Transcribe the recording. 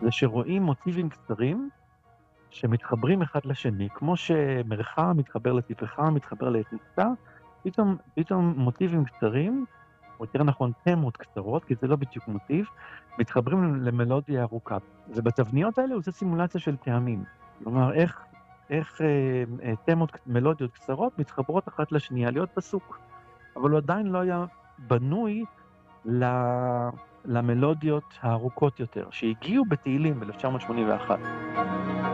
זה שרואים מוטיבים קצרים שמתחברים אחד לשני, כמו שמרחב מתחבר לטיפחה, מתחבר לתמצא, פתאום מוטיבים קצרים, או יותר נכון תמות קצרות, כי זה לא בדיוק מוטיב, מתחברים למלודיה ארוכה. ובתבניות האלה הוא עושה סימולציה של טעמים. כלומר, איך תמות, מלודיות קצרות מתחברות אחת לשנייה, להיות פסוק. אבל הוא עדיין לא היה בנוי למלודיות הארוכות יותר, שהגיעו בתהילים ב-1981.